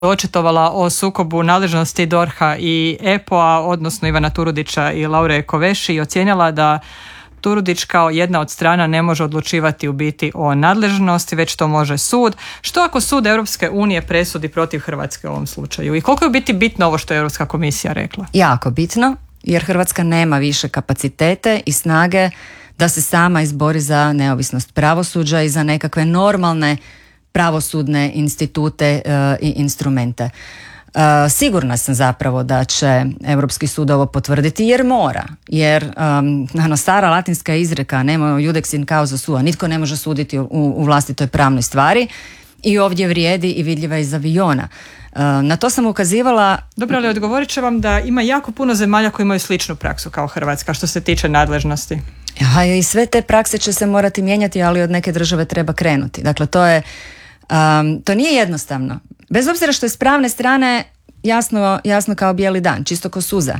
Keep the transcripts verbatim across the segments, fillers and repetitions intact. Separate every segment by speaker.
Speaker 1: očitovala o sukobu nadležnosti D O R H-a i E P O-a, odnosno Ivana Turudića i Laure Kovesi, i ocijenila da Turudić kao jedna od strana ne može odlučivati u biti o nadležnosti, već to može sud. Što ako sud Europske unije presudi protiv Hrvatske u ovom slučaju? I koliko je u biti bitno ovo što je Europska komisija rekla?
Speaker 2: Jako bitno, jer Hrvatska nema više kapacitete i snage da se sama izbori za neovisnost pravosuđa i za nekakve normalne pravosudne institute uh, i instrumente. Uh, sigurna sam zapravo da će Europski sud ovo potvrditi, jer mora, jer um, ano, stara latinska izreka nemo judex in causa sua, nitko ne može suditi u, u vlastitoj pravnoj stvari, i ovdje vrijedi i vidljiva iz aviona. Uh, na to sam ukazivala.
Speaker 1: Dobro, ali odgovorit će vam da ima jako puno zemalja koji imaju sličnu praksu kao Hrvatska što se tiče nadležnosti.
Speaker 2: Ja, i sve te prakse će se morati mijenjati, ali od neke države treba krenuti. Dakle, to je um, to nije jednostavno. Bez obzira što je s pravne strane jasno, jasno kao bijeli dan, čisto ko suza.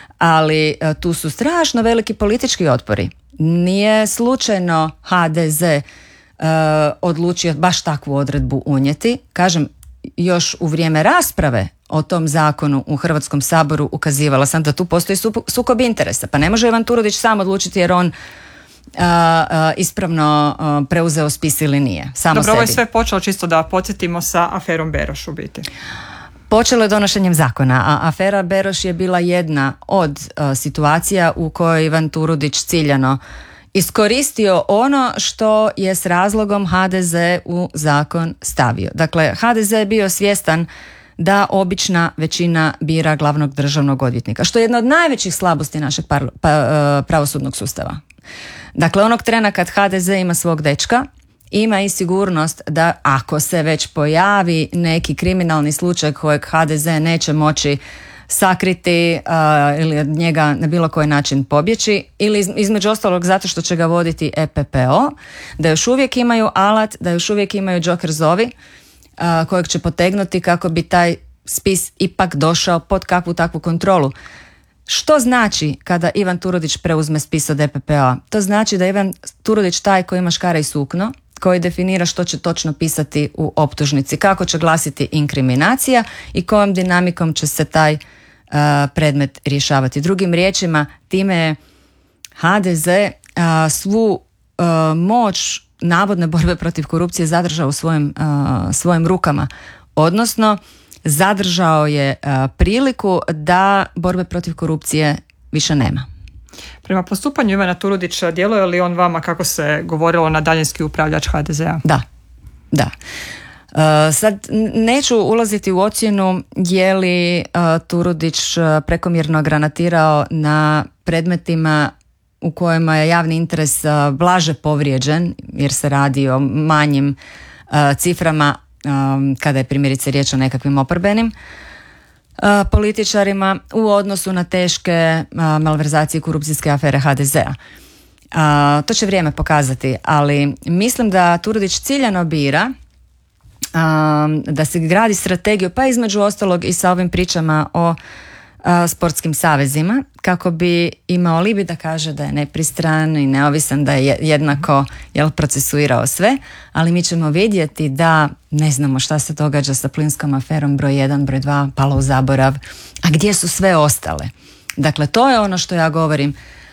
Speaker 2: Ali uh, tu su strašno veliki politički otpori. Nije slučajno H D Z uh, odlučio baš takvu odredbu unijeti. Kažem, još u vrijeme rasprave o tom zakonu u Hrvatskom saboru ukazivala sam da tu postoji sukob interesa. Pa ne može Ivan Turudić sam odlučiti jer on Uh, uh, ispravno uh, preuzeo spis ili nije. Samo
Speaker 1: Dobro,
Speaker 2: sebi.
Speaker 1: Ovo je sve počelo, čisto da podsjetimo, sa aferom Beroš u biti.
Speaker 2: Počelo je donošenjem zakona, a afera Beroš je bila jedna od uh, situacija u kojoj Ivan Turudić ciljano iskoristio ono što je s razlogom H D Z u zakon stavio. Dakle, H D Z je bio svjestan da obična većina bira glavnog državnog odvjetnika, što je jedna od najvećih slabosti našeg par, pa, uh, pravosudnog sustava. Dakle, onog trena kad H D Z ima svog dečka, ima i sigurnost da ako se već pojavi neki kriminalni slučaj kojeg H D Z neće moći sakriti uh, ili od njega na bilo koji način pobjeći, ili iz, između ostalog zato što će ga voditi E P P O, da još uvijek imaju alat, da još uvijek imaju džoker zovi uh, kojeg će potegnuti kako bi taj spis ipak došao pod kakvu takvu kontrolu. Što znači kada Ivan Turudić preuzme spis od E P P O-a? To znači da je Ivan Turudić taj koji ima škare i sukno, koji definira što će točno pisati u optužnici, kako će glasiti inkriminacija i kojom dinamikom će se taj uh, predmet rješavati. Drugim riječima, time je H D Z uh, svu uh, moć navodne borbe protiv korupcije zadržao u svojim, uh, svojim rukama, odnosno zadržao je uh, priliku da borbe protiv korupcije više nema.
Speaker 1: Prema postupanju Ivana Turudića, djeluje li on vama, kako se govorilo, na daljinski upravljač H D Z-a?
Speaker 2: Da, da. Uh, sad neću ulaziti u ocjenu je li uh, Turudić uh, prekomjerno granatirao na predmetima u kojima je javni interes uh, blaže povrijeđen, jer se radi o manjim uh, ciframa um, kada je primjerice riječ o nekakvim oporbenim uh, političarima u odnosu na teške uh, malverzacije i korupcijske afere H D Z-a. Uh, to će vrijeme pokazati, ali mislim da Turudić ciljano bira um, da se gradi strategiju, pa između ostalog i sa ovim pričama o uh, sportskim savezima, kako bi imao alibi da kaže da je nepristran i neovisan, da je jednako jel, procesuirao sve, ali mi ćemo vidjeti da ne znamo šta se događa sa plinskom aferom broj jedan, broj dva, palo u zaborav, a gdje su sve ostale. Dakle, to je ono što ja govorim,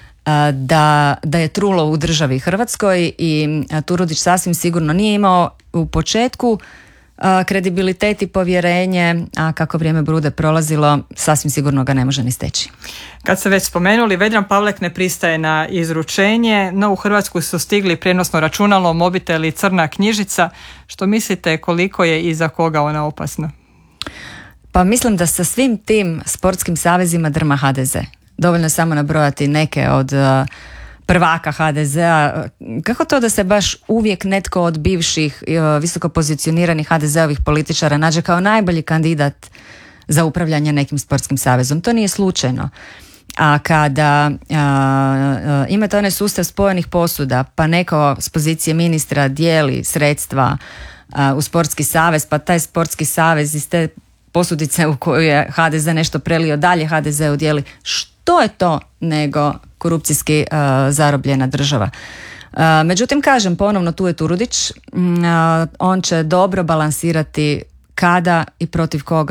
Speaker 2: da, da je trulo u državi Hrvatskoj i Turudić sasvim sigurno nije imao u početku kredibilitet i povjerenje, a kako vrijeme bude prolazilo, sasvim sigurno ga ne može ni steći.
Speaker 1: Kad ste već spomenuli, Vedran Pavlek ne pristaje na izručenje, no u Hrvatsku su stigli prijenosno računalo, mobitel i crna knjižica. Što mislite koliko je i za koga ona opasna?
Speaker 2: Pa mislim da sa svim tim sportskim savezima drma H D Z. Dovoljno je samo nabrojati neke od uh, prvaka H D Z-a. Kako to da se baš uvijek netko od bivših uh, visoko pozicioniranih H D Z-ovih političara nađe kao najbolji kandidat za upravljanje nekim sportskim savezom? To nije slučajno. A kada uh, uh, imate onaj sustav spojenih posuda, pa neko s pozicije ministra dijeli sredstva uh, u sportski savez, pa taj sportski savez iz te posudice u koju je H D Z nešto prelio dalje H D Z udijeli, što je to nego korupcijski uh, zarobljena država. Uh, međutim, kažem ponovno, tu je Turudić. Uh, on će dobro balansirati kada i protiv koga